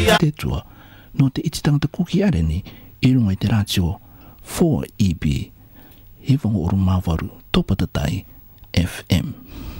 tua no te ititanga te kuki are ni I runga I te rātio 4EB Hivongo Uru Mawaru Topatatai FM.